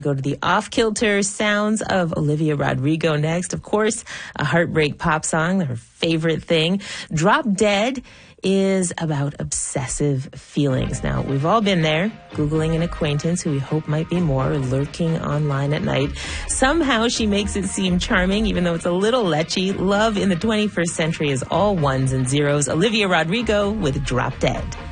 Go to the off-kilter sounds of Olivia Rodrigo next. Of course, a heartbreak pop song, her favorite thing. Drop Dead is about obsessive feelings. Now, we've all been there, Googling an acquaintance who we hope might be more, lurking online at night. Somehow she makes it seem charming, even though it's a little lechy. Love in the 21st century is all ones and zeros. Olivia Rodrigo with Drop Dead.